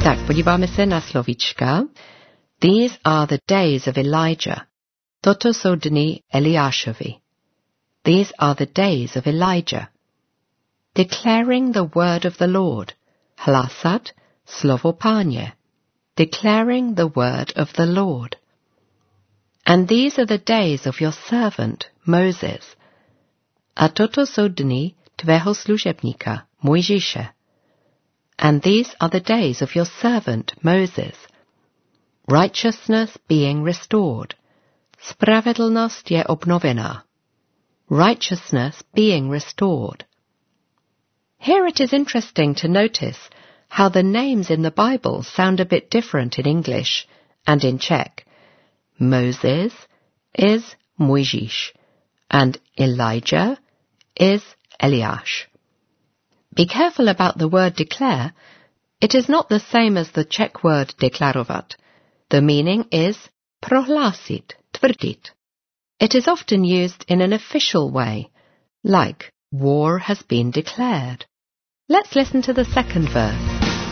Tak, podíváme se na slovíčka. These are the days of Elijah. Toto jsou dny Eliášovi. These are the days of Elijah. Declaring the word of the Lord. Hlásat slovo Páně. Declaring the word of the Lord. And these are the days of your servant, Moses. A toto jsou dny tvého služebníka, Mojžíše. And these are the days of your servant, Moses. Righteousness being restored. Spravedlnost je obnovená. Righteousness being restored. Here it is interesting to notice how the names in the Bible sound a bit different in English and in Czech. Moses is Mojžíš, and Elijah is Eliáš. Be careful about the word declare. It is not the same as the Czech word deklarovat. The meaning is prohlásit, tvrdit. It is often used in an official way, like war has been declared. Let's listen to the second verse.